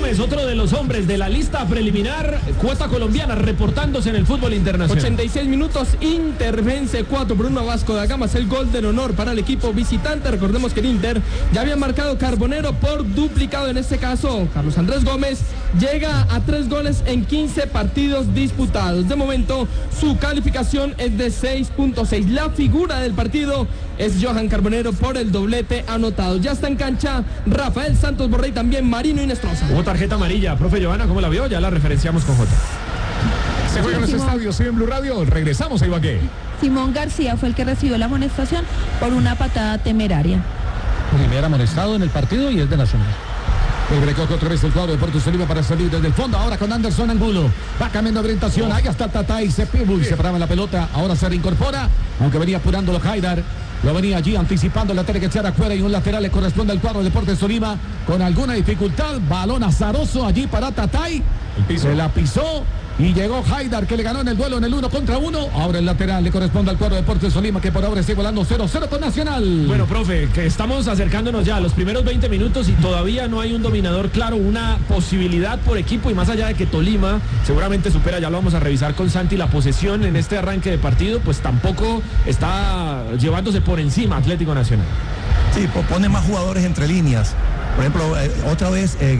Gómez, otro de los hombres de la lista preliminar, cuota colombiana, reportándose en el fútbol internacional. 86 minutos, Inter vence 4-1 a Vasco da Gama, es el gol del honor para el equipo visitante. Recordemos que el Inter ya había marcado Carbonero por duplicado, en este caso Carlos Andrés Gómez llega a 3 goles en 15 partidos disputados. De momento su calificación es de 6.6. La figura del partido es Johan Carbonero por el doblete anotado. Ya está en cancha Rafael Santos Borré y también Marino Inestrosa. Hubo tarjeta amarilla, profe Giovanna, ¿cómo la vio? Ya la referenciamos con Jota. Se juega en los estadios en Blue Radio. Regresamos a Ibagué. Simón García fue el que recibió la amonestación por una patada temeraria. Primer amonestado en el partido y es de Nacional. Recoge otra vez el cuadro de Deportes Tolima para salir desde el fondo. Ahora con Anderson Angulo. Va cambiando de orientación. Ahí está Tatay. Se paraba la pelota. Ahora se reincorpora. Aunque venía apurándolo Haidar. Lo venía allí anticipando. La tiene que echar afuera. Y un lateral le corresponde al cuadro de Deportes Tolima. Con alguna dificultad. Balón azaroso allí para Tatay. Se la pisó. Y llegó Haidar, que le ganó en el duelo en el 1 contra 1. Ahora el lateral le corresponde al cuadro de Deportes Tolima, que por ahora está igualando 0-0 con Nacional. Bueno, profe, que estamos acercándonos ya a los primeros 20 minutos y todavía no hay un dominador claro, una posibilidad por equipo, y más allá de que Tolima seguramente supera, ya lo vamos a revisar con Santi, la posesión en este arranque de partido, pues tampoco está llevándose por encima Atlético Nacional. Sí, pone más jugadores entre líneas. Por ejemplo, otra vez